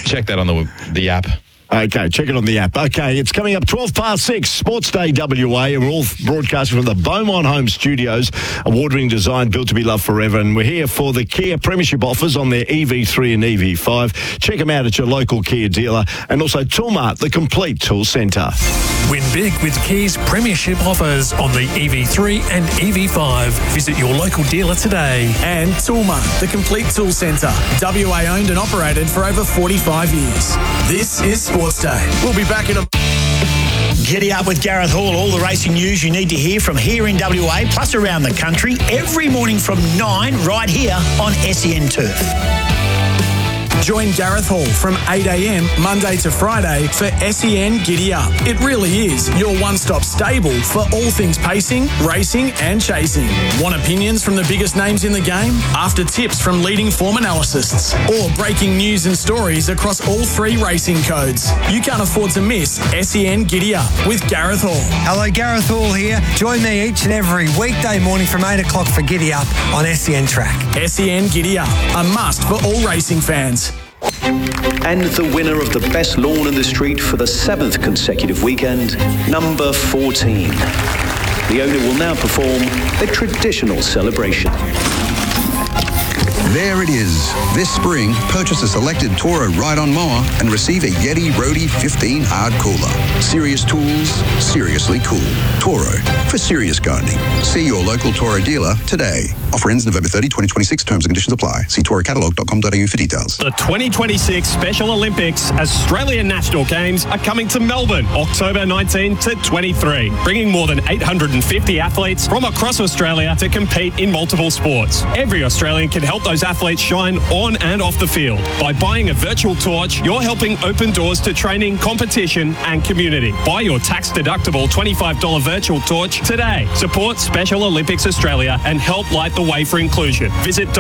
Check that on the app. Okay, check it on the app. Okay, it's coming up 6:12, Sports Day WA, and we're all broadcasting from the Beaumont Home Studios, award-winning design built to be loved forever, and we're here for the Kia Premiership offers on their EV3 and EV5. Check them out at your local Kia dealer, and also Toolmart, the complete tool centre. Win big with Kia's Premiership offers on the EV3 and EV5. Visit your local dealer today. And Toolmart, the complete tool centre, WA owned and operated for over 45 years. This is Sports Day. We'll be back in a... Giddy up with Gareth Hall. All the racing news you need to hear from here in WA, plus around the country, every morning from 9 right here on SEN Turf. Join Gareth Hall from 8 a.m. Monday to Friday for SEN Giddy Up. It really is your one-stop stable for all things pacing, racing and chasing. Want opinions from the biggest names in the game? After tips from leading form analysts? Or breaking news and stories across all 3 racing codes? You can't afford to miss SEN Giddy Up with Gareth Hall. Hello, Gareth Hall here. Join me each and every weekday morning from 8 o'clock for Giddy Up on SEN Track. SEN Giddy Up, a must for all racing fans. And the winner of the best lawn in the street for the 7th consecutive weekend, number 14. The owner will now perform a traditional celebration. There it is. This spring, purchase a selected Toro ride-on mower and receive a Yeti Roadie 15 hard cooler. Serious tools, seriously cool. Toro, for serious gardening. See your local Toro dealer today. Offer ends November 30, 2026. Terms and conditions apply. See torocatalog.com.au for details. The 2026 Special Olympics Australian National Games are coming to Melbourne, October 19 to 23, bringing more than 850 athletes from across Australia to compete in multiple sports. Every Australian can help those athletes shine on and off the field. By buying a virtual torch, you're helping open doors to training, competition and community. Buy your tax-deductible $25 virtual torch today. Support Special Olympics Australia and help light the way for inclusion. Visit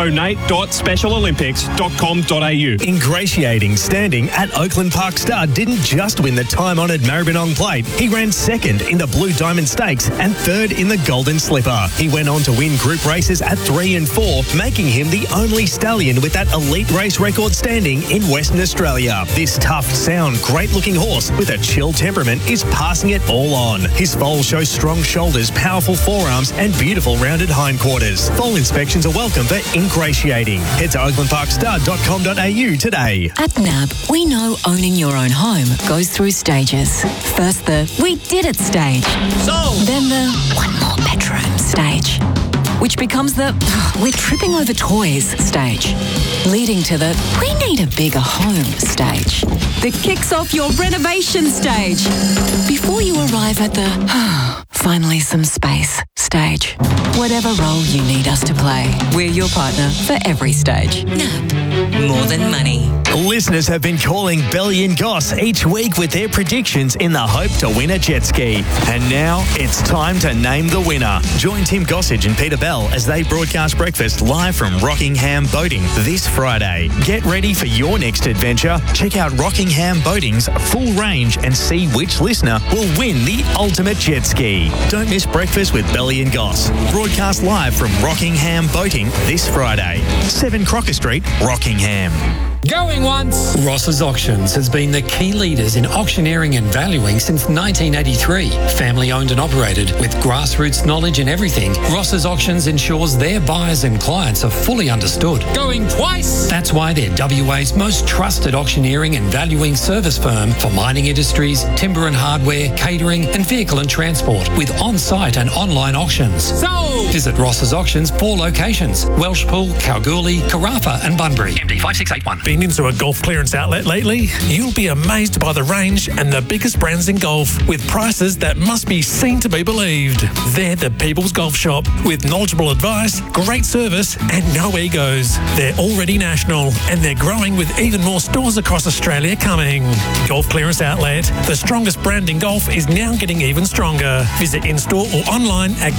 donate.specialolympics.com.au. Ingratiating standing at Oakland Park Star didn't just win the time-honoured Maribyrnong Plate. He ran second in the Blue Diamond Stakes and third in the Golden Slipper. He went on to win group races at 3 and 4, making him the only stallion with that elite race record standing in Western Australia. This tough, sound, great-looking horse with a chill temperament is passing it all on. His foal shows strong shoulders, powerful forearms and beautiful rounded hindquarters. Foal inspections are welcome for Ingratiating. Head to oaklandparkstar.com.au today. At NAB, we know owning your own home goes through stages. First the "we did it" stage. Then the "one more bedroom" stage. Which becomes the "we're tripping over toys" stage. Leading to the "we need a bigger home" stage. That kicks off your renovation stage. Before you arrive at the "finally some space" stage. Whatever role you need us to play, we're your partner for every stage. NAB. More than money. Listeners have been calling Belly and Goss each week with their predictions in the hope to win a jet ski. And now it's time to name the winner. Join Tim Gossage and Peter Bell as they broadcast breakfast live from Rockingham Boating this Friday. Get ready for your next adventure. Check out Rockingham Boating's full range and see which listener will win the ultimate jet ski. Don't miss breakfast with Belly and Goss. Broadcast live from Rockingham Boating this Friday. 7 Crocker Street, Rockingham. Going once! Ross's Auctions has been the key leaders in auctioneering and valuing since 1983. Family owned and operated with grassroots knowledge in everything, Ross's Auctions ensures their buyers and clients are fully understood. Going twice! That's why they're WA's most trusted auctioneering and valuing service firm for mining industries, timber and hardware, catering and vehicle and transport with on-site and online auctions. So, visit Ross's Auctions 4 locations: Welshpool, Kalgoorlie, Carafa and Bunbury. MD 5681. Been into a golf clearance outlet lately? You'll be amazed by the range and the biggest brands in golf with prices that must be seen to be believed. They're the People's Golf Shop with knowledgeable advice, great service and no egos. They're already national and they're growing with even more stores across Australia coming. Golf Clearance Outlet, the strongest brand in golf, is now getting even stronger. Visit in-store or online at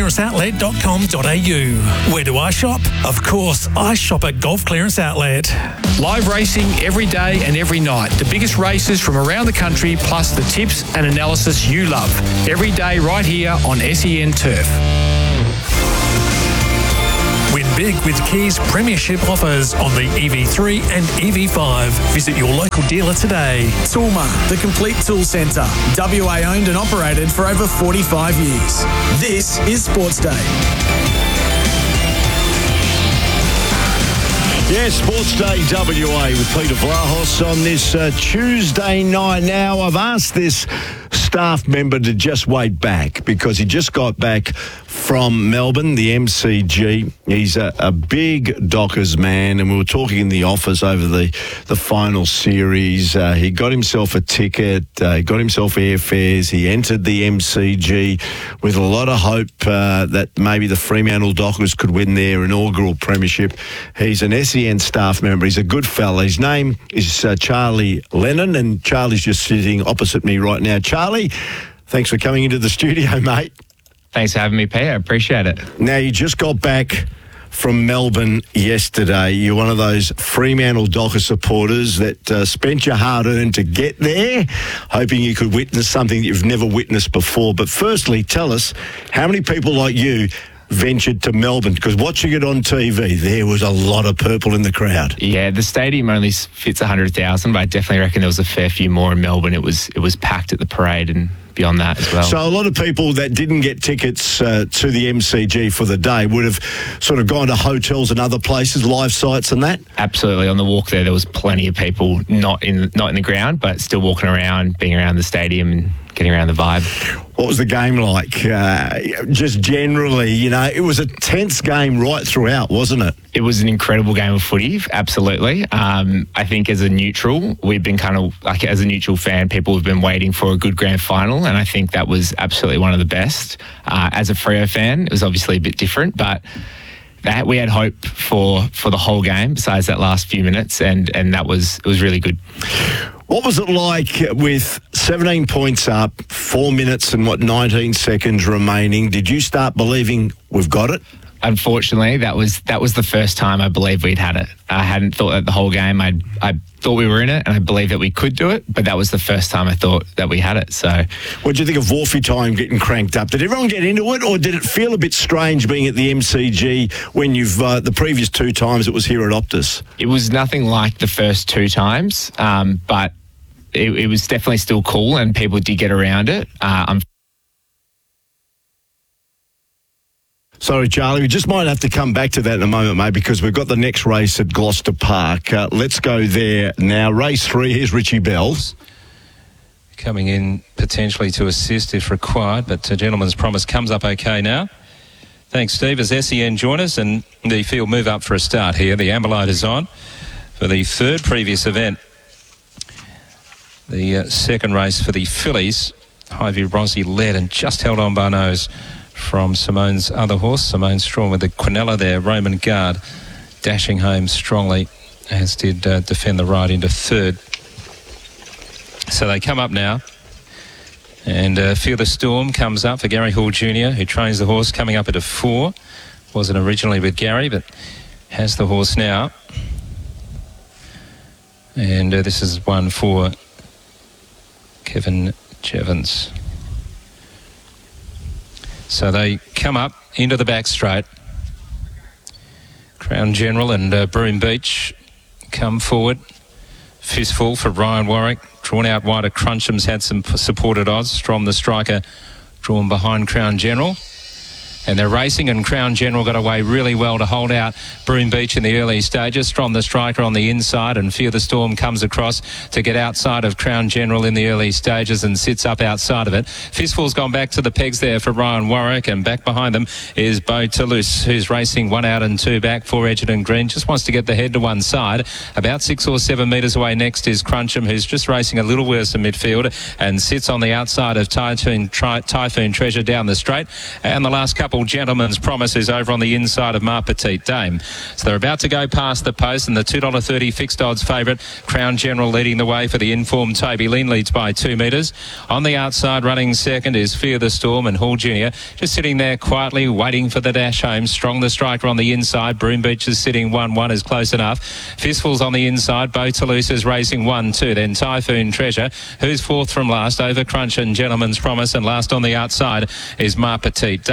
golfclearanceoutlet.com.au. Where do I shop? Of course, I shop at Golf Clearance Outlet. Live racing every day and every night. The biggest races from around the country, plus the tips and analysis you love. Every day right here on SEN Turf. Win big with Kia's premiership offers on the EV3 and EV5. Visit your local dealer today. Toolmart, the complete tool centre. WA owned and operated for over 45 years. This is Sports Day. Yeah, Sports Day WA with Peter Vlahos on this Tuesday night. Now, I've asked this staff member to just wait back because he just got back from Melbourne, the MCG. He's a big Dockers man, and we were talking in the office over the final series. He got himself a ticket, he got himself airfares, he entered the MCG with a lot of hope that maybe the Fremantle Dockers could win their inaugural premiership. He's an SEN staff member. He's a good fella. His name is Charlie Lennon, and Charlie's just sitting opposite me right now. Charlie, thanks for coming into the studio, mate. Thanks for having me, Pete. I appreciate it. Now, you just got back from Melbourne yesterday. You're one of those Fremantle Dockers supporters that spent your hard-earned to get there, hoping you could witness something that you've never witnessed before. But firstly, tell us, how many people like you ventured to Melbourne? Because watching it on TV, there was a lot of purple in the crowd. Yeah, the stadium only fits 100,000, but I definitely reckon there was a fair few more in Melbourne. It was packed at the parade and beyond that as well. So a lot of people that didn't get tickets to the MCG for the day would have sort of gone to hotels and other places, live sites and that? Absolutely. On the walk there was plenty of people not in the ground, but still walking around, being around the stadium and getting around the vibe. What was the game like? Just generally, it was a tense game right throughout, wasn't it? It was an incredible game of footy, absolutely. I think as a neutral, we've been kind of, like as a neutral fan, people have been waiting for a good grand final, and I think that was absolutely one of the best. As a Freo fan, it was obviously a bit different, but we had hope for the whole game besides that last few minutes, and it was really good. What was it like with 17 points up, 4 minutes and 19 seconds remaining? Did you start believing we've got it? Unfortunately, that was the first time I believed we'd had it. I hadn't thought that the whole game. I thought we were in it, and I believed that we could do it, but that was the first time I thought that we had it. So, what do you think of Wolfie time getting cranked up? Did everyone get into it, or did it feel a bit strange being at the MCG when you've the previous two times it was here at Optus? It was nothing like the first two times, but it was definitely still cool, and people did get around it. Sorry, Charlie, we just might have to come back to that in a moment, mate, because we've got the next race at Gloucester Park. Let's go there now. Race 3, here's Richie Bells. Coming in potentially to assist if required, but Gentleman's Promise comes up okay now. Thanks, Steve. As SEN join us and the field move up for a start here. The Amberlight is on for the third previous event. The second race for the fillies. Hyvie Rossi led and just held on by nose from Simone's other horse, Simone Strong, with the Quinella there. Roman Guard dashing home strongly, as did Defend the Right into third. So they come up now, and Fear the Storm comes up for Gary Hall Jr., who trains the horse, coming up at a 4. Wasn't originally with Gary, but has the horse now. And this is one for Kevin Jevons. So they come up into the back straight. Crown General and Broome Beach come forward. Fistful for Ryan Warwick. Drawn out wider. Cruncham's had some supported odds. Strom the striker drawn behind Crown General. And they're racing, and Crown General got away really well to hold out Broome Beach in the early stages. Strom the striker on the inside, and Fear the Storm comes across to get outside of Crown General in the early stages and sits up outside of it. Fistful's gone back to the pegs there for Ryan Warwick, and back behind them is Beau Toulouse, who's racing 1 out and 2 back for Edgerton Green. Just wants to get the head to one side. About 6 or 7 metres away next is Cruncham, who's just racing a little worse in midfield and sits on the outside of Typhoon Treasure down the straight. And the last couple, Gentleman's Promise, is over on the inside of Ma Petite Dame. So they're about to go past the post, and the $2.30 fixed odds favourite, Crown General, leading the way for the informed Toby Lynn, leads by 2 metres. On the outside, running second, is Fear the Storm, and Hall Jr. just sitting there quietly waiting for the dash home. Strong the striker on the inside. Broome Beach is sitting 1-1, is close enough. Fistful's on the inside. Beau Toulouse is racing 1-2. Then Typhoon Treasure, who's fourth from last, over Crunch and Gentleman's Promise, and last on the outside is Ma Petite Dame. So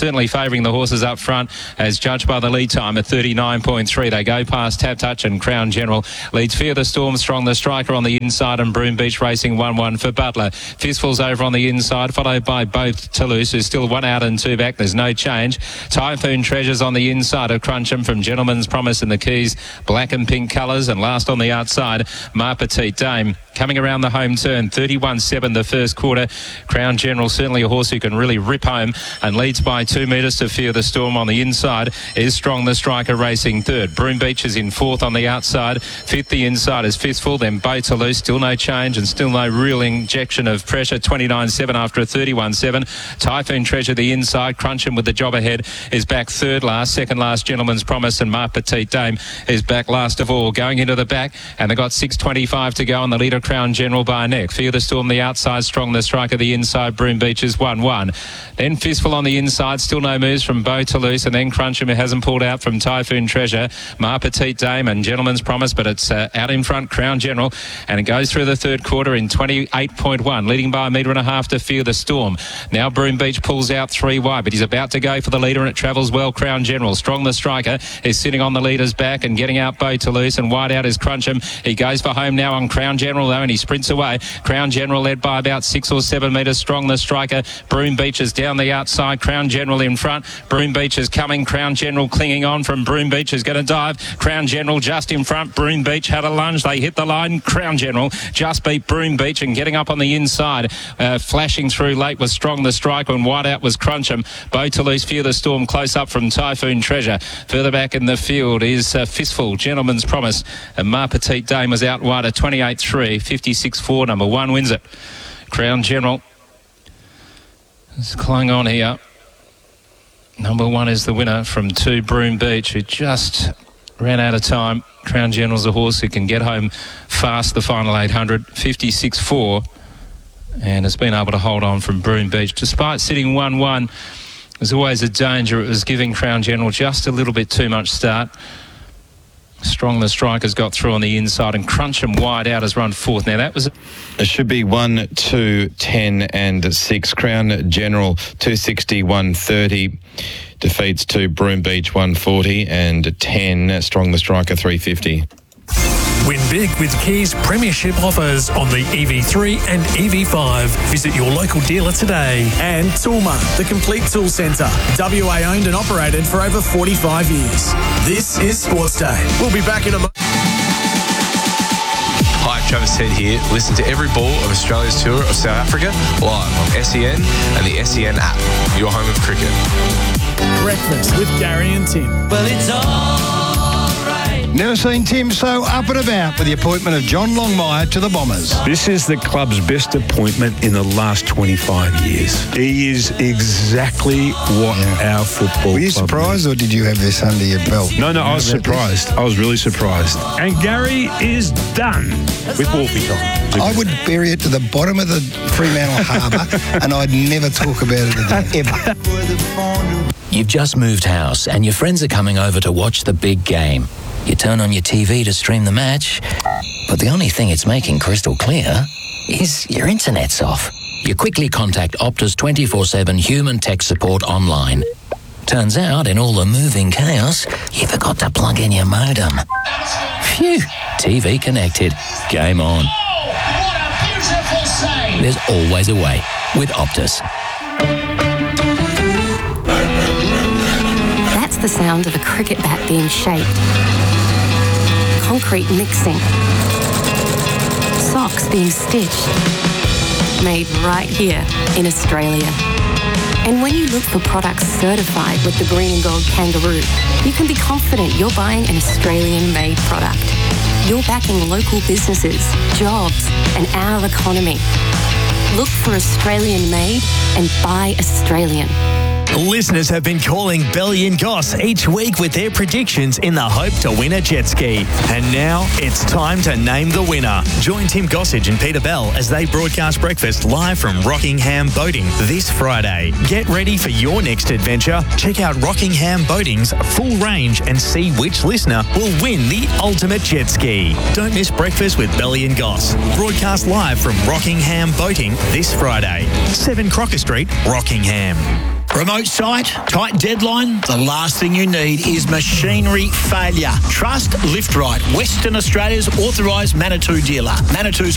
certainly favouring the horses up front as judged by the lead time at 39.3. They go past Tap Touch and Crown General. Leads Fear the Storm, Strong the Striker on the inside, and Broome Beach racing 1-1 for Butler. Fistful's over on the inside, followed by both Toulouse, who's still 1 out and 2 back. There's no change. Typhoon Treasures on the inside of Crunch'em from Gentleman's Promise in the Keys, black and pink colours, and last on the outside, Ma Petite Dame. Coming around the home turn, 31.7 the first quarter. Crown General, certainly a horse who can really rip home and leads by 2 metres to Fear the Storm. On the inside is Strong the Striker racing third. Broome Beach is in fourth on the outside. Fifth the inside is Fistful, then Bow Toulouse. Still no change and still no real injection of pressure. 29.7 after a 31.7. Typhoon Treasure the inside. Crunch'em with the job ahead is back third last. Second last Gentleman's Promise, and Ma Petite Dame is back last of all. Going into the back, and they've got 6.25 to go on the leader Crown General by a neck. Fear the Storm the outside, Strong the Striker the inside. Broome Beach is 1-1. Then Fistful on the inside, still no moves from Bow Toulouse, and then Crunch'em hasn't pulled out from Typhoon Treasure, Ma Petite Dame and Gentleman's Promise, but it's out in front Crown General, and it goes through the third quarter in 28.1, leading by 1.5 metres to Fear the Storm. Now Broome Beach pulls out 3 wide, but he's about to go for the leader, and it travels well. Crown General, Strong the Striker is sitting on the leader's back and getting out Bow Toulouse, and wide out is Crunch'em. He goes for home now on Crown General though, and he sprints away. Crown General led by about 6 or 7 metres. Strong the Striker. Broome Beach is down the outside. Crown General in front. Broome Beach is coming. Crown General clinging on from Broome Beach is going to dive. Crown General just in front. Broome Beach had a lunge. They hit the line. Crown General just beat Broome Beach, and getting up on the inside, flashing through late was Strong the Striker, and wide out was Crunch'em. Bow Toulouse, Fear the Storm close up from Typhoon Treasure. Further back in the field is Fistful, Gentleman's Promise, and Ma Petite Dame was out wide at 28.3, 56.4. Number 1 wins it. Crown General is clung on here. Number 1 is the winner from 2, Broome Beach, who just ran out of time. Crown General's a horse who can get home fast the final 800, 56.4, and has been able to hold on from Broome Beach. Despite sitting 1-1, there's always a danger. It was giving Crown General just a little bit too much start. Strong the Striker's got through on the inside, and Crunch'em wide out has run fourth. Now that was it should be 1, 2, 10 and 6. Crown General 260, 130 defeats 2, Broome Beach 140, and 10 Strong the Striker 350. Win big with Kia's premiership offers on the EV3 and EV5. Visit your local dealer today. And Toolmart, the complete tool centre. WA owned and operated for over 45 years. This is Sports Day. We'll be back in a moment. Hi, Travis Head here. Listen to every ball of Australia's tour of South Africa live on SEN and the SEN app. Your home of cricket. Breakfast with Gary and Tim. Well, it's all. Never seen Tim so up and about with the appointment of John Longmire to the Bombers. This is the club's best appointment in the last 25 years. He is exactly what our football Were you club surprised, needs. or did you have this under your belt? No, I was surprised. I was really surprised. And Gary is done with Wolfie time. I would bury it to the bottom of the Fremantle Harbour and I'd never talk about it again, ever. You've just moved house and your friends are coming over to watch the big game. You turn on your TV to stream the match, but the only thing it's making crystal clear is your internet's off. You quickly contact Optus 24/7 human tech support online. Turns out, in all the moving chaos, you forgot to plug in your modem. Phew, TV connected. Game on. What a beautiful save! There's always a way with Optus. That's the sound of a cricket bat being shaped. Concrete mixing. Socks being stitched. Made right here in Australia. And when you look for products certified with the green and gold kangaroo, you can be confident you're buying an Australian-made product. You're backing local businesses, jobs, and our economy. Look for Australian-made and buy Australian. Listeners have been calling Belly and Goss each week with their predictions in the hope to win a jet ski. And now it's time to name the winner. Join Tim Gossage and Peter Bell as they broadcast breakfast live from Rockingham Boating this Friday. Get ready for your next adventure. Check out Rockingham Boating's full range and see which listener will win the ultimate jet ski. Don't miss breakfast with Belly and Goss. Broadcast live from Rockingham Boating this Friday. 7 Crocker Street, Rockingham. Remote site, tight deadline. The last thing you need is machinery failure. Trust Lift Right, Western Australia's authorised Manitou dealer. Manitou's